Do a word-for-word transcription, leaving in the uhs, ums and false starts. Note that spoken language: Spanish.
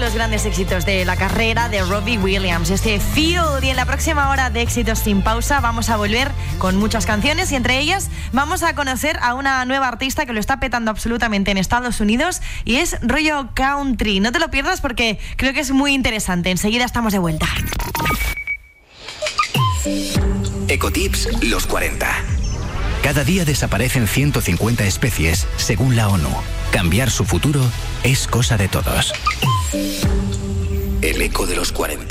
los grandes éxitos de la carrera de Robbie Williams, este Field. Y en la próxima hora de Éxitos sin Pausa vamos a volver con muchas canciones y entre ellas vamos a conocer a una nueva artista que lo está petando absolutamente en Estados Unidos y es rollo country. No te lo pierdas porque creo que es muy interesante. Enseguida estamos de vuelta. Ecotips los cuarenta. Cada día desaparecen ciento cincuenta especies, según la ONU. Cambiar su futuro es cosa de todos. El eco de los cuarenta.